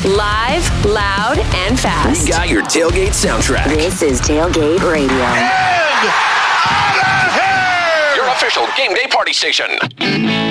Live, loud, and fast. We got your tailgate soundtrack. This is Tailgate Radio. And out of here! Your official game day party station.